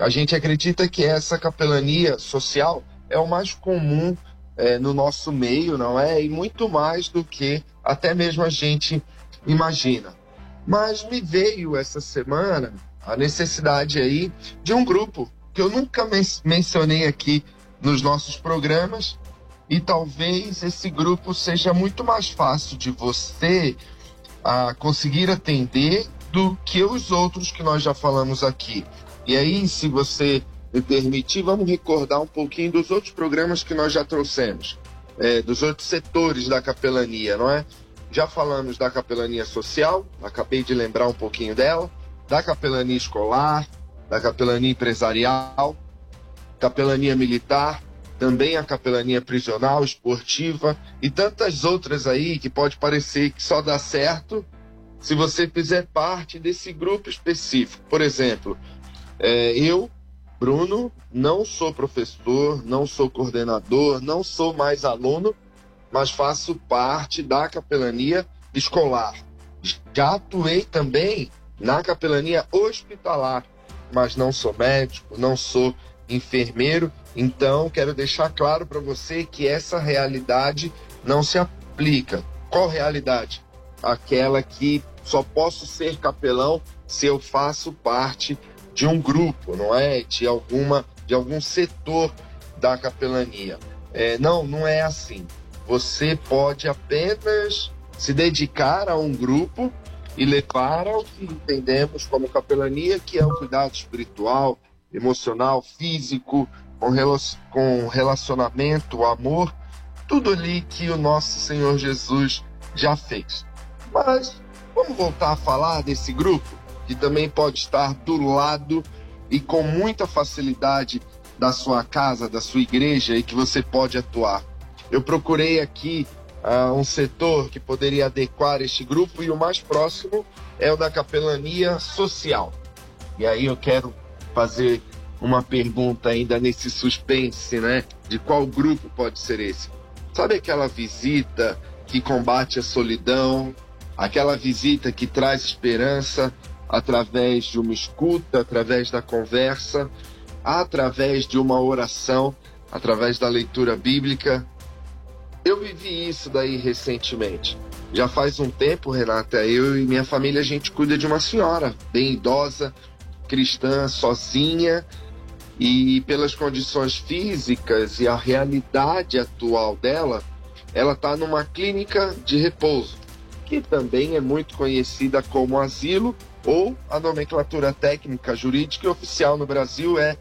A gente acredita que essa capelania social é o mais comum no nosso meio, não é? E muito mais do que até mesmo a gente imagina. Mas me veio essa semana a necessidade aí de um grupo que eu nunca mencionei aqui nos nossos programas, e talvez esse grupo seja muito mais fácil de você conseguir atender do que os outros que nós já falamos aqui. E aí, se você me permitir, vamos recordar um pouquinho dos outros programas que nós já trouxemos, dos outros setores da capelania, não é? Já falamos da capelania social, acabei de lembrar um pouquinho dela, da capelania escolar, da capelania empresarial, capelania militar, também a capelania prisional, esportiva e tantas outras aí que pode parecer que só dá certo se você fizer parte desse grupo específico. Por exemplo, eu, Bruno, não sou professor, não sou coordenador, não sou mais aluno, mas faço parte da capelania escolar. Já atuei também na capelania hospitalar, mas não sou médico, não sou enfermeiro, então quero deixar claro para você que essa realidade não se aplica. Qual realidade? Aquela que só posso ser capelão se eu faço parte de um grupo, não é? De algum setor da capelania. Não é assim. Você pode apenas se dedicar a um grupo e levar ao que entendemos como capelania, que é o cuidado espiritual, emocional, físico, com relacionamento, amor, tudo ali que o nosso Senhor Jesus já fez. Mas vamos voltar a falar desse grupo, que também pode estar do lado e com muita facilidade da sua casa, da sua igreja, e que você pode atuar. Eu procurei aqui um setor que poderia adequar este grupo, e o mais próximo é o da capelania social. E aí eu quero fazer uma pergunta ainda nesse suspense, né? De qual grupo pode ser esse? Sabe aquela visita que combate a solidão, aquela visita que traz esperança através de uma escuta, através da conversa, através de uma oração, através da leitura bíblica? Eu vivi isso daí recentemente. Já faz um tempo, Renata, eu e minha família, a gente cuida de uma senhora bem idosa, cristã, sozinha, e pelas condições físicas e a realidade atual dela, ela está numa clínica de repouso, que também é muito conhecida como asilo, ou a nomenclatura técnica jurídica e oficial no Brasil é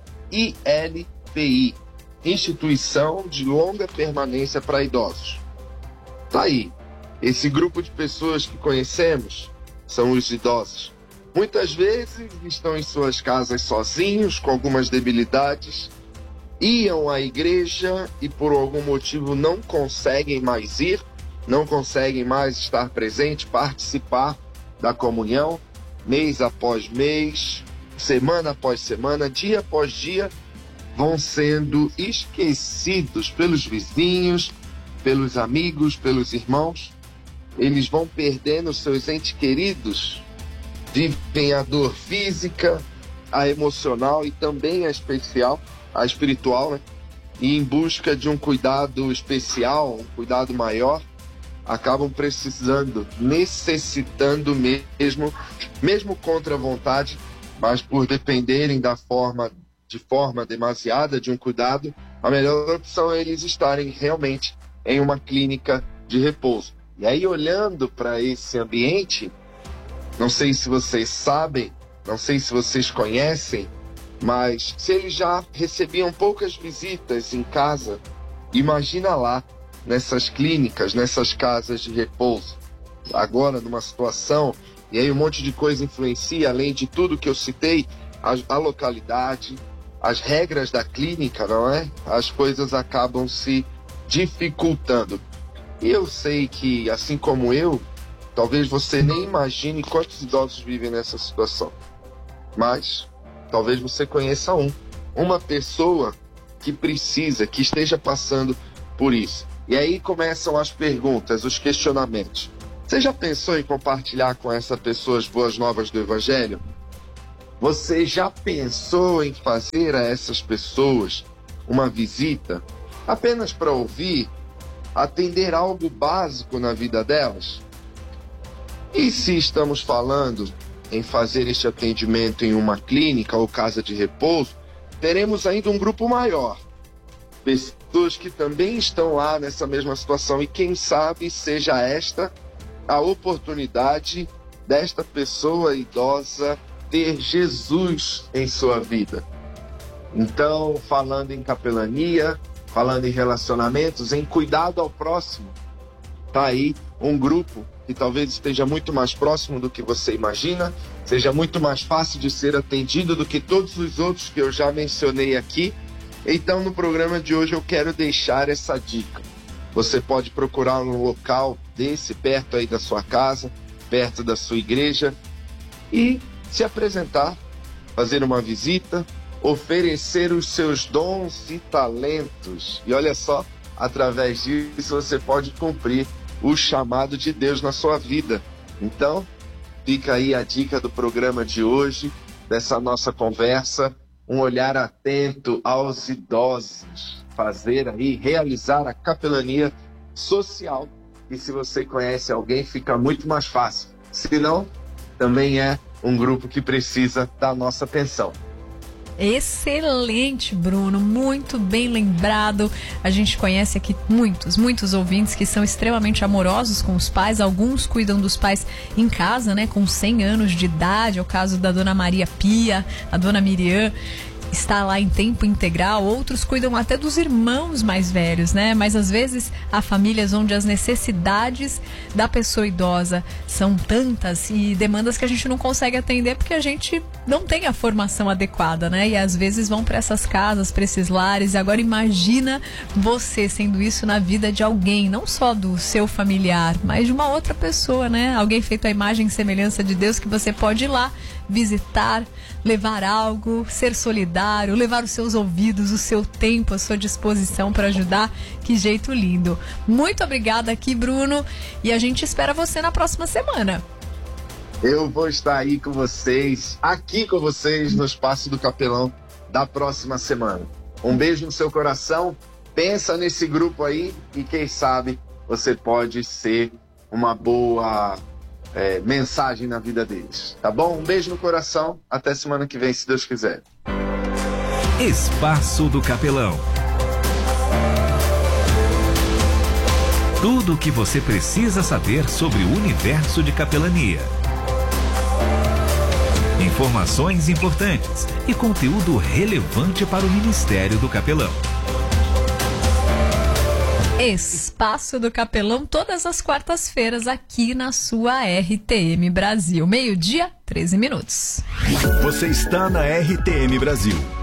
ILPI, Instituição de Longa Permanência para Idosos. Tá aí, esse grupo de pessoas que conhecemos são os idosos. Muitas vezes estão em suas casas sozinhos, com algumas debilidades, iam à igreja e por algum motivo não conseguem mais ir, não conseguem mais estar presente, participar da comunhão, mês após mês, semana após semana, dia após dia, vão sendo esquecidos pelos vizinhos, pelos amigos, pelos irmãos. Eles vão perdendo seus entes queridos, vivem a dor física, a emocional e também a espiritual, né? E em busca de um cuidado especial, um cuidado maior, acabam precisando, necessitando mesmo contra a vontade, mas por dependerem de forma demasiada de um cuidado, a melhor opção é eles estarem realmente em uma clínica de repouso. E aí, olhando para esse ambiente, não sei se vocês sabem, não sei se vocês conhecem, mas se eles já recebiam poucas visitas em casa, imagina lá, nessas clínicas, nessas casas de repouso. Agora, numa situação, e aí um monte de coisa influencia, além de tudo que eu citei, a localidade, as regras da clínica, não é? As coisas acabam se dificultando. E eu sei que, assim como eu, talvez você nem imagine quantos idosos vivem nessa situação. Mas talvez você conheça uma pessoa que precisa, que esteja passando por isso. E aí começam as perguntas, os questionamentos. Você já pensou em compartilhar com essa pessoa as boas novas do Evangelho? Você já pensou em fazer a essas pessoas uma visita apenas para ouvir, atender algo básico na vida delas? E se estamos falando em fazer este atendimento em uma clínica ou casa de repouso, teremos ainda um grupo maior. Pessoas que também estão lá nessa mesma situação, e quem sabe seja esta a oportunidade desta pessoa idosa ter Jesus em sua vida. Então, falando em capelania, falando em relacionamentos, em cuidado ao próximo, tá aí um grupo que talvez esteja muito mais próximo do que você imagina, seja muito mais fácil de ser atendido do que todos os outros que eu já mencionei aqui. Então, no programa de hoje eu quero deixar essa dica. Você pode procurar um local desse, perto aí da sua casa, perto da sua igreja, e se apresentar, fazer uma visita, oferecer os seus dons e talentos. E olha só, através disso você pode cumprir o chamado de Deus na sua vida. Então, fica aí a dica do programa de hoje, dessa nossa conversa, um olhar atento aos idosos, fazer aí, realizar a capelania social. E se você conhece alguém, fica muito mais fácil. Se não, também é um grupo que precisa da nossa atenção. Excelente, Bruno, muito bem lembrado. A gente conhece aqui muitos ouvintes que são extremamente amorosos com os pais. Alguns cuidam dos pais em casa, né, com 100 anos de idade. É o caso da dona Maria Pia, a dona Miriam está lá em tempo integral. Outros cuidam até dos irmãos mais velhos, né? Mas às vezes há famílias onde as necessidades da pessoa idosa são tantas e demandas que a gente não consegue atender porque a gente não tem a formação adequada, né? E às vezes vão para essas casas, para esses lares. E agora imagina você sendo isso na vida de alguém, não só do seu familiar, mas de uma outra pessoa, né? Alguém feito à imagem e semelhança de Deus, que você pode ir lá visitar, levar algo, ser solidário, levar os seus ouvidos, o seu tempo à sua disposição para ajudar. Que jeito lindo. Muito obrigada aqui, Bruno, e a gente espera você na próxima semana. Eu vou estar aí com vocês, aqui com vocês no Espaço do Capelão da próxima semana. Um beijo no seu coração, pensa nesse grupo aí e quem sabe você pode ser uma boa mensagem na vida deles, tá bom? Um beijo no coração, até semana que vem, se Deus quiser. Espaço do Capelão. Tudo o que você precisa saber sobre o universo de capelania. Informações importantes e conteúdo relevante para o Ministério do Capelão. Espaço do Capelão, todas as quartas-feiras aqui na sua RTM Brasil. 12:13. Você está na RTM Brasil.